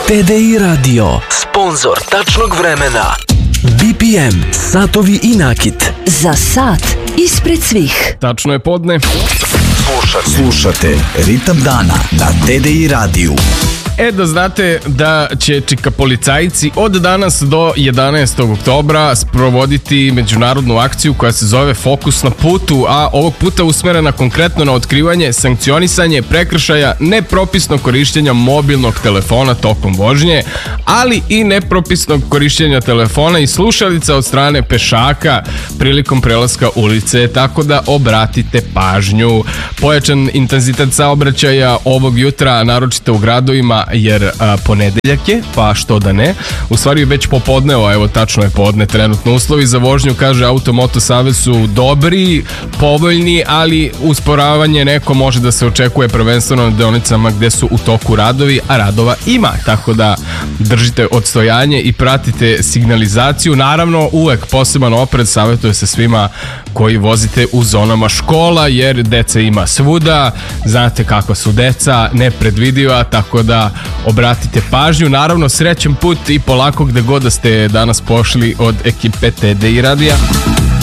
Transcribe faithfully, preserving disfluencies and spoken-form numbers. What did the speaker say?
T D I Radio, sponzor tačnog vremena. B P M, satovi i nakit. Za sat ispred svih. Tačno je podne. Slušate, slušate Ritam dana na T D I radiju. E, da znate da će čika policajci od danas do jedanaestog oktobra sprovoditi međunarodnu akciju koja se zove Fokus na putu, a ovog puta usmerena konkretno na otkrivanje, sankcionisanje prekršaja nepropisnog korišćenja mobilnog telefona tokom vožnje, ali i nepropisnog korišćenja telefona i slušalica od strane pešaka prilikom prelaska ulice, tako da obratite pažnju. Pojačan intenzitet saobraćaja ovog jutra, naročito u gradovima, jer a, ponedeljak je, pa što da ne. U stvari već popodneo, evo tačno je podne trenutno. Uslovi za vožnju, kaže Automoto Savez, su dobri, povoljni, ali usporavanje neko može da se očekuje prvenstveno na deonicama gde su u toku radovi, a radova ima, tako da držite odstojanje i pratite signalizaciju. Naravno, uvek poseban oprez savjetuje se svima koji vozite u zonama škola, jer deca ima svuda, znate kakva su deca, nepredvidiva, tako da obratite pažnju. Naravno, srećan put i polako gde god da ste danas pošli od ekipe T D I radija.